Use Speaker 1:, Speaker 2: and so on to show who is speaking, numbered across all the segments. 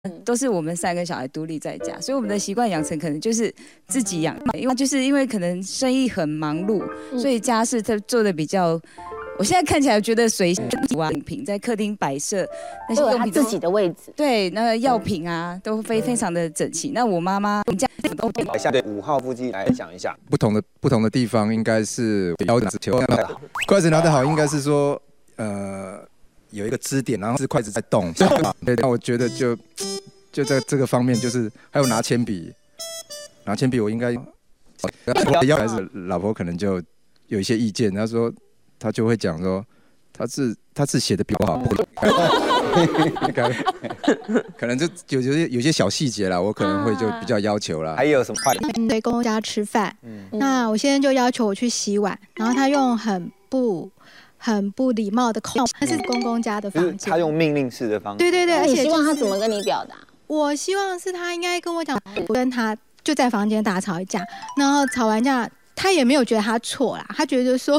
Speaker 1: 都是我们3个小孩独立在家，所以我们的习惯养成可能就是自己养，因为可能生意很忙碌，所以家事他做的比较。我现在看起来觉得随性品在客厅摆设那些用品
Speaker 2: 自己的位置，
Speaker 1: 对，那药品啊都非常的整齐。那我妈妈我们家都
Speaker 3: 对5号夫妻来讲一下，
Speaker 4: 不同的地方应该是筷子拿得好，应该是说有一个支点，然后是筷子在动。对，那我觉得就在这个方面，就是还有拿铅笔我应该要还是老婆可能就有一些意见，她就会讲说，她字写的比我好，可能就有些小细节啦，我可能会就比较要求啦。
Speaker 3: 还有什么坏？
Speaker 5: 对，公公家吃饭，那我先生就要求我去洗碗，然后他用很不礼貌的口气，那是公公家的房间，
Speaker 3: 他用命令式的方式。
Speaker 5: 对，而且
Speaker 2: 你希望他怎么跟你表达？
Speaker 5: 我希望是他应该跟我讲，我跟他就在房间大吵一架，然后吵完架，他也没有觉得他错啦，他觉得说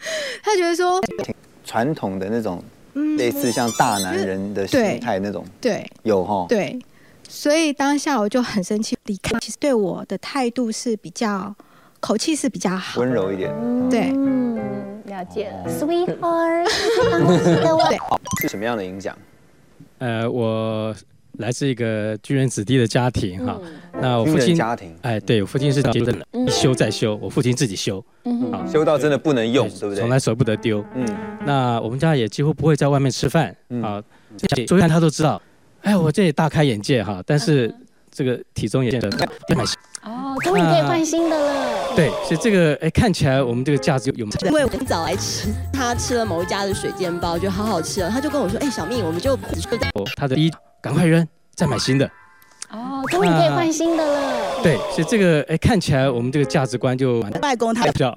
Speaker 3: 传统的那种，类似像大男人的心态那种，
Speaker 5: 对，
Speaker 3: 有齁，
Speaker 5: 对，所以当下我就很生气，离开。其实对我的态度是比较，口气是比较好，
Speaker 3: 温柔一点，
Speaker 5: 对，
Speaker 2: 了解了 ，Sweetheart，
Speaker 3: 是什么样的影响？
Speaker 6: 我来自一个军人子弟的家庭哈，那我父亲
Speaker 3: 家庭，
Speaker 6: 对我父亲是结的一修再修，我父亲自己修，
Speaker 3: 修到真的不能用，对不对？
Speaker 6: 从来舍不得丢，那我们家也几乎不会在外面吃饭，所以他都知道，我这也大开眼界哈，但是这个体重也变得买新
Speaker 2: 终于可以换新的了。
Speaker 6: 对，所以这个看起来我们这个价值有。
Speaker 7: 因为我很早来吃，他吃了某一家的水煎包，觉得好好吃哦，他就跟我说，小蜜，我们就
Speaker 6: 他的第一，赶快扔，再买新的。
Speaker 2: 终于可以换新的了。
Speaker 6: 对，所以这个看起来我们这个价值观就
Speaker 7: 外公他
Speaker 6: 比较，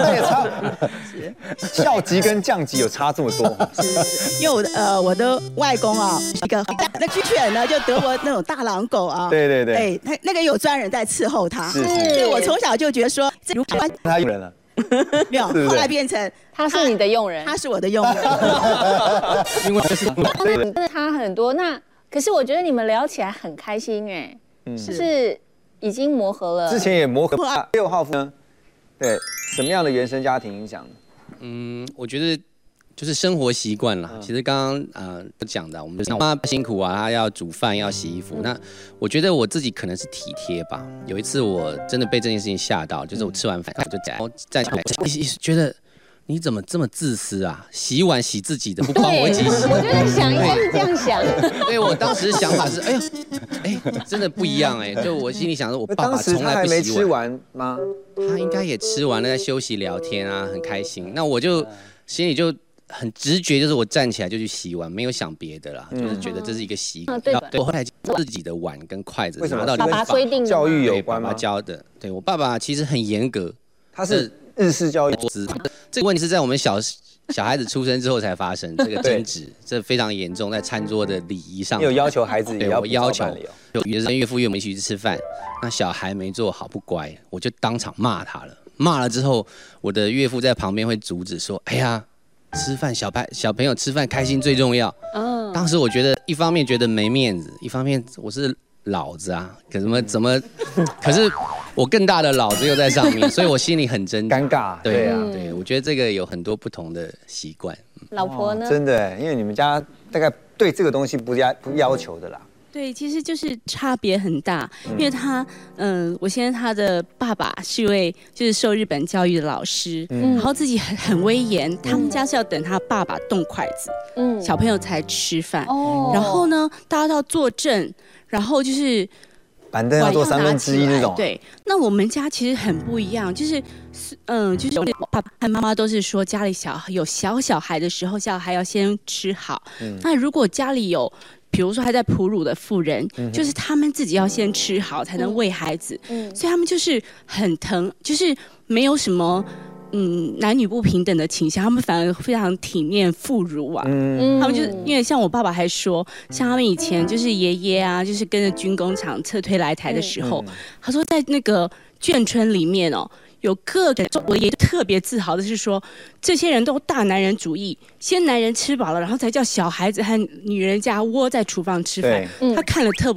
Speaker 3: 校级跟降级有差这么多？
Speaker 7: 因为我的外公啊，那军犬呢就德国那种大狼狗啊，
Speaker 3: 对，
Speaker 7: 那个有专人在伺候他，
Speaker 3: 是，
Speaker 7: 所以我从小就觉得说，
Speaker 3: 他用人了，
Speaker 7: 没有，后来变成
Speaker 2: 他是你的佣人，
Speaker 7: 他是我的佣人，
Speaker 6: 因为
Speaker 2: 真的差很多。那可是我觉得你们聊起来很开心是已经磨合了。
Speaker 3: 之前也磨合。6号呢？对，什么样的原生家庭影响？
Speaker 8: 我觉得就是生活习惯啦。其实刚刚讲的，我们妈妈辛苦啊，她要煮饭，要洗衣服。那我觉得我自己可能是体贴吧。有一次我真的被这件事情吓到，就是我吃完饭我就站起来，觉得你怎么这么自私啊？洗碗洗自己的，不帮我一起洗。
Speaker 2: 我就在想，应该是这样想。
Speaker 8: 对，我当时想法是，真的不一样就我心里想说，我爸爸从来不洗碗。当时他还
Speaker 3: 没吃完吗？
Speaker 8: 他应该也吃完了，在休息聊天啊，很开心。那我就心里就很直觉，就是我站起来就去洗碗，没有想别的啦，就是觉得这是一个习惯。对，我后来自己的碗跟筷子拿到
Speaker 2: 爸爸规定
Speaker 3: 教育有关吗？
Speaker 8: 爸爸教的。对，我爸爸其实很严格，
Speaker 3: 他是日式教育。
Speaker 8: 这个问题是在我们小孩子出生之后才发生，这个争执这非常严重，在餐桌的礼仪上。
Speaker 3: 你有要求孩子也要
Speaker 8: 要求，有岳父岳母一起去吃饭，那小孩没做好不乖，我就当场骂他了。骂了之后，我的岳父在旁边会阻止说：“哎呀，吃饭小朋友吃饭开心最重要。”当时我觉得一方面觉得没面子，一方面我是老子啊，可是我更大的老子又在上面，所以我心里很尴
Speaker 3: 尬。
Speaker 8: 对，我觉得这个有很多不同的习惯。
Speaker 2: 老婆呢？
Speaker 3: 真的，因为你们家大概对这个东西不要求的啦。
Speaker 9: 对，其实就是差别很大，因为我先生他的爸爸是一位就是受日本教育的老师，然后自己很威严，他们家是要等他爸爸动筷子，小朋友才吃饭，然后呢，大家都要坐正，然后就是
Speaker 3: 板凳要做1/3那种。
Speaker 9: 对，那我们家其实很不一样，就是爸爸和妈妈都是说家里有小孩的时候，小孩要先吃好。那如果家里有比如说还在哺乳的妇人，就是他们自己要先吃好才能喂孩子，所以他们就是很疼，就是没有什么男女不平等的倾向，他们反而非常体面妇孺啊。他们就是因为像我爸爸还说，像他们以前就是爷爷啊，就是跟着军工厂撤退来台的时候，他说在那个眷村里面有各个，我也特别自豪的是说，这些人都大男人主义，先男人吃饱了，然后才叫小孩子和女人家窝在厨房吃饭。他看了特